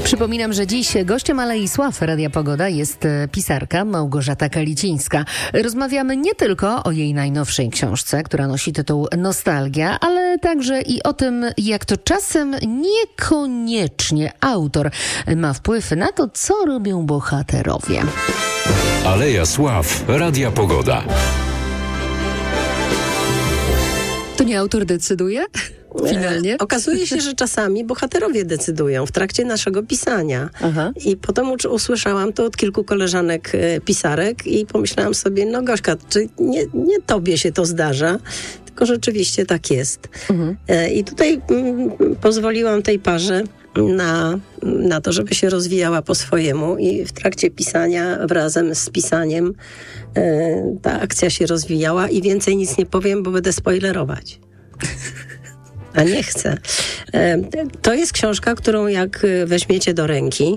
Przypominam, że dziś gościem Alei Sław Radia Pogoda jest pisarka Małgorzata Kalicińska. Rozmawiamy nie tylko o jej najnowszej książce, która nosi tytuł Nostalgia, ale także i o tym, jak to czasem niekoniecznie autor ma wpływ na to, co robią bohaterowie. Aleja Sław Radia Pogoda. To nie autor decyduje? Finalnie? Okazuje się, że czasami bohaterowie decydują w trakcie naszego pisania. Aha. I potem usłyszałam to od kilku koleżanek pisarek i pomyślałam sobie, no Gośka, czy nie tobie się to zdarza, tylko rzeczywiście tak jest. I tutaj pozwoliłam tej parze na to, żeby się rozwijała po swojemu i w trakcie pisania razem z pisaniem ta akcja się rozwijała i więcej nic nie powiem, bo będę spoilerować. A nie chcę. To jest książka, którą jak weźmiecie do ręki,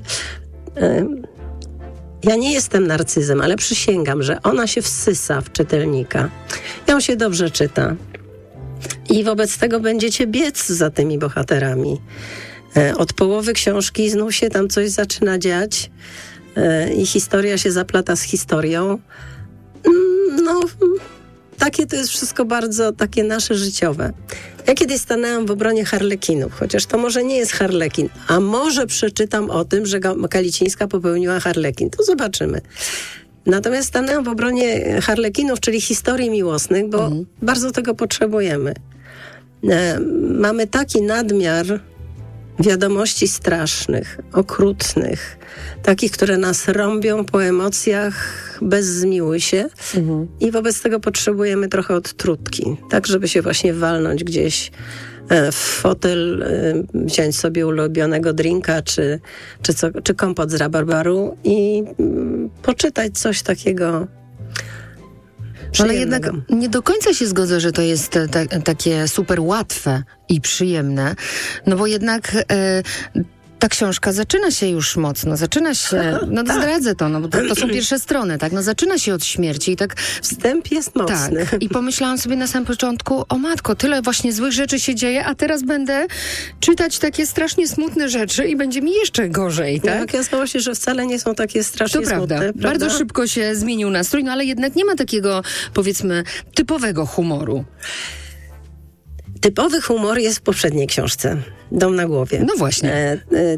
ja nie jestem narcyzem, ale przysięgam, że ona się wsysa w czytelnika. Ją się dobrze czyta. I wobec tego będziecie biec za tymi bohaterami. Od połowy książki znów się tam coś zaczyna dziać i historia się zaplata z historią. No, takie to jest wszystko bardzo takie nasze życiowe. Ja kiedyś stanęłam w obronie harlekinów, chociaż to może nie jest harlekin, a może przeczytam o tym, że Kalicińska popełniła harlekin. To zobaczymy. Natomiast stanęłam w obronie harlekinów, czyli historii miłosnych, bo bardzo tego potrzebujemy. Mamy taki nadmiar wiadomości strasznych, okrutnych, takich, które nas rąbią po emocjach bez zmiły się i wobec tego potrzebujemy trochę odtrutki, tak żeby się właśnie walnąć gdzieś w fotel, wziąć sobie ulubionego drinka czy kompot z rabarbaru i poczytać coś takiego przyjemnego. Ale jednak nie do końca się zgodzę, że to jest takie super łatwe i przyjemne, no bo jednak ta książka zaczyna się już mocno, zdradzę to, no bo to są pierwsze strony, tak, no zaczyna się od śmierci i tak... Wstęp jest mocny. Tak, i pomyślałam sobie na samym początku, o matko, tyle właśnie złych rzeczy się dzieje, a teraz będę czytać takie strasznie smutne rzeczy i będzie mi jeszcze gorzej, tak? No, okazało się, że wcale nie są takie strasznie to prawda. smutne. Prawda? Bardzo szybko się zmienił nastrój, no ale jednak nie ma takiego, powiedzmy, typowego humoru. Typowy humor jest w poprzedniej książce, Dom na głowie. No właśnie.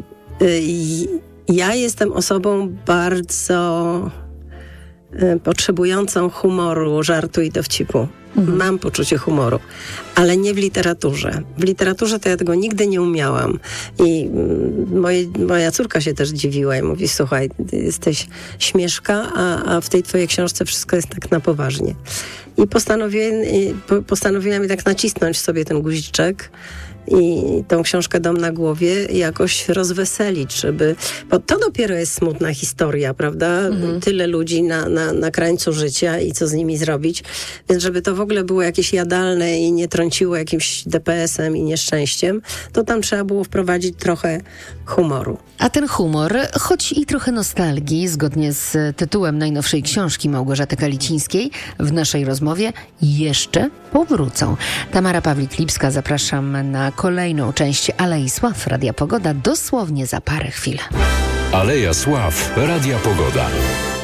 Ja jestem osobą bardzo potrzebującą humoru, żartu i dowcipu. Mam poczucie humoru, ale nie w literaturze. W literaturze to ja tego nigdy nie umiałam. I moja córka się też dziwiła i mówi, słuchaj, ty jesteś śmieszka, a w tej twojej książce wszystko jest tak na poważnie. I postanowiłam jednak nacisnąć sobie ten guziczek i tą książkę Dom na głowie jakoś rozweselić, bo to dopiero jest smutna historia, prawda? Tyle ludzi na krańcu życia i co z nimi zrobić. Więc żeby to w ogóle było jakieś jadalne i nie trąciło jakimś DPS-em i nieszczęściem, to tam trzeba było wprowadzić trochę humoru. A ten humor, choć i trochę nostalgii, zgodnie z tytułem najnowszej książki Małgorzaty Kalicińskiej, w naszej rozmowie jeszcze powrócą. Tamara Pawlik-Lipska, zapraszam na kolejną część Alei Sław Radia Pogoda dosłownie za parę chwil. Aleja Sław Radia Pogoda.